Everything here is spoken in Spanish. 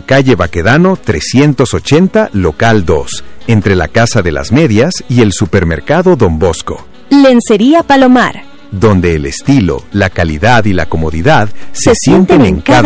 calle Baquedano 380, local 2, entre la Casa de las Medias y el supermercado Don Bosco. Lencería Palomar, Donde el estilo, la calidad y la comodidad se sienten en cada